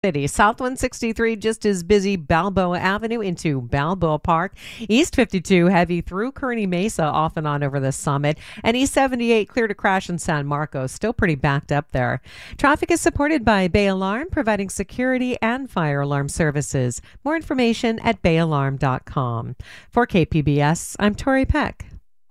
City. South 163 just as busy Balboa Avenue into Balboa Park. East 52 heavy through Kearney Mesa off and on over the summit. And East 78 clear to crash in San Marcos. Still pretty backed up there. Traffic is supported by Bay Alarm, providing security and fire alarm services. More information at bayalarm.com. For KPBS, I'm Tori Peck.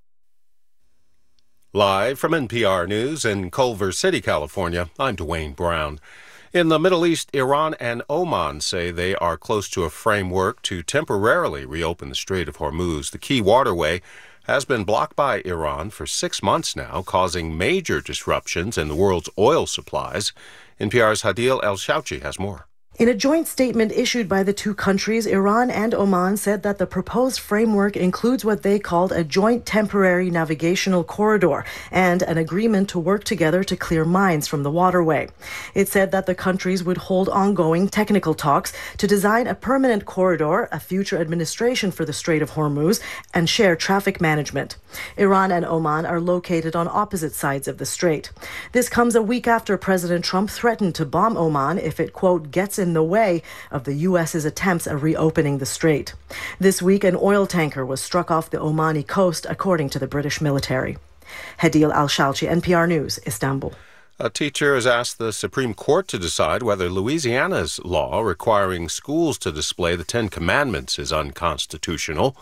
Live from NPR News in Culver City, California, I'm Dwayne Brown. In the Middle East, Iran and Oman say they are close to a framework to temporarily reopen the Strait of Hormuz. The key waterway has been blocked by Iran for 6 months now, causing major disruptions in the world's oil supplies. NPR's Hadil El-Shouchi has more. In a joint statement issued by the two countries, Iran and Oman said that the proposed framework includes what they called a joint temporary navigational corridor and an agreement to work together to clear mines from the waterway. It said that the countries would hold ongoing technical talks to design a permanent corridor, a future administration for the Strait of Hormuz, and share traffic management. Iran and Oman are located on opposite sides of the strait. This comes a week after President Trump threatened to bomb Oman if it, quote, gets in the way of the U.S.'s attempts at reopening the strait. This week, an oil tanker was struck off the Omani coast, according to the British military. Hadil Al-Shalchi, NPR News, Istanbul. A teacher has asked the Supreme Court to decide whether Louisiana's law requiring schools to display the Ten Commandments is unconstitutional.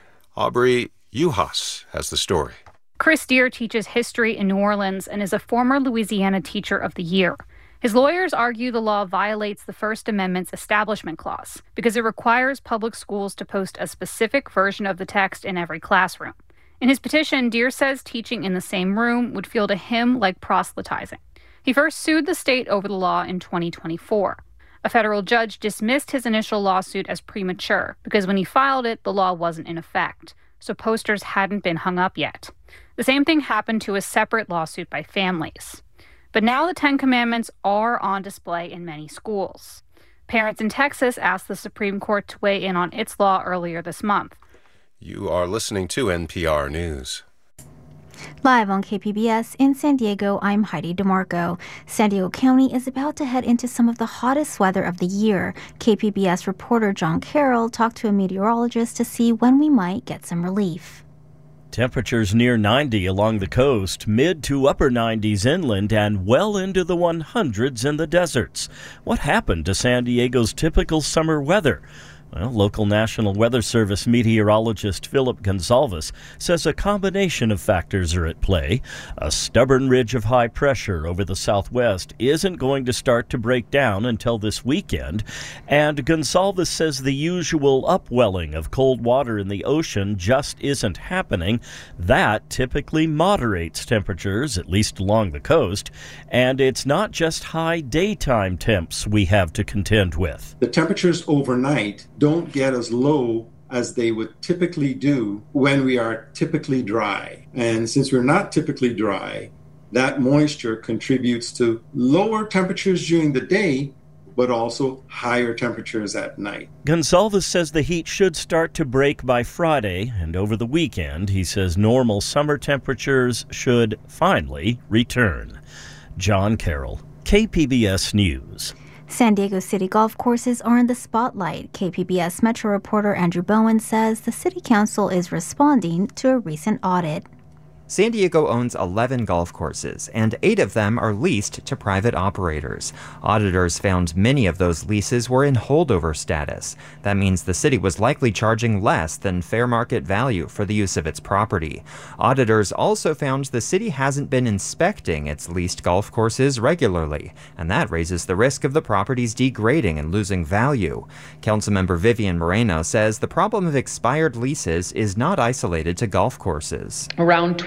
Aubrey Uhas has the story. Chris Deere teaches history in New Orleans and is a former Louisiana Teacher of the Year. His lawyers argue the law violates the First Amendment's Establishment Clause because it requires public schools to post a specific version of the text in every classroom. In his petition, Deere says teaching in the same room would feel to him like proselytizing. He first sued the state over the law in 2024. A federal judge dismissed his initial lawsuit as premature because when he filed it, the law wasn't in effect, so posters hadn't been hung up yet. The same thing happened to a separate lawsuit by families. But now the Ten Commandments are on display in many schools. Parents in Texas asked the Supreme Court to weigh in on its law earlier this month. You are listening to NPR News. Live on KPBS in San Diego, I'm Heidi DeMarco. San Diego County is about to head into some of the hottest weather of the year. KPBS reporter John Carroll talked to a meteorologist to see when we might get some relief. Temperatures near 90 along the coast, mid to upper 90s inland, and well into the 100s in the deserts. What happened to San Diego's typical summer weather? Well, local National Weather Service meteorologist Philip Gonsalves says a combination of factors are at play. A stubborn ridge of high pressure over the southwest isn't going to start to break down until this weekend, and Gonsalves says the usual upwelling of cold water in the ocean just isn't happening. That typically moderates temperatures, at least along the coast, and it's not just high daytime temps we have to contend with. The temperatures overnight don't get as low as they would typically do when we are typically dry. And since we're not typically dry, that moisture contributes to lower temperatures during the day, but also higher temperatures at night. Gonsalves says the heat should start to break by Friday, and over the weekend, he says normal summer temperatures should finally return. John Carroll, KPBS News. San Diego City golf courses are in the spotlight. KPBS Metro reporter Andrew Bowen says the City Council is responding to a recent audit. San Diego owns 11 golf courses, and 8 of them are leased to private operators. Auditors found many of those leases were in holdover status. That means the city was likely charging less than fair market value for the use of its property. Auditors also found the city hasn't been inspecting its leased golf courses regularly, and that raises the risk of the properties degrading and losing value. Councilmember Vivian Moreno says the problem of expired leases is not isolated to golf courses. Around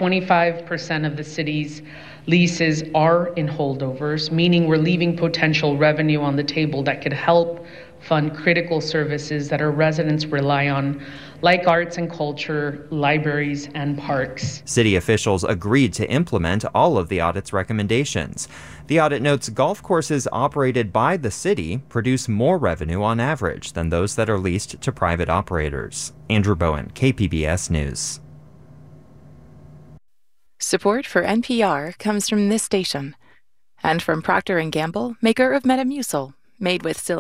25% of the city's leases are in holdovers, meaning we're leaving potential revenue on the table that could help fund critical services that our residents rely on, like arts and culture, libraries, and parks. City officials agreed to implement all of the audit's recommendations. The audit notes golf courses operated by the city produce more revenue on average than those that are leased to private operators. Andrew Bowen, KPBS News. Support for NPR comes from this station and from Procter & Gamble, maker of Metamucil. made with silicone.